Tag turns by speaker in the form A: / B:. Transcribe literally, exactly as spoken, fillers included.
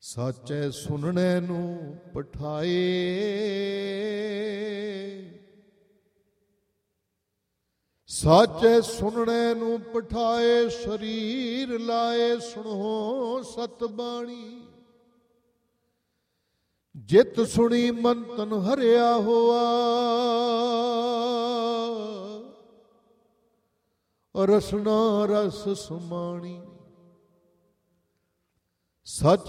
A: ਸਾਚੈ ਸੁਣਨੇ ਨੂੰ ਪਠਾਏ, ਸਾਚੈ ਸੁਣਨੇ ਨੂੰ ਪਠਾਏ, ਸਰੀਰ ਲਾਏ ਸੁਣੋ ਸਤ ਬਾਣੀ। ਜਿਤ ਸੁਣੀ ਮਨ ਤਨ ਹਰਿਆ ਹੋਆ, ਰਸਨਾ ਰਸ ਸੁਮਾਣੀ। ਸੱਚ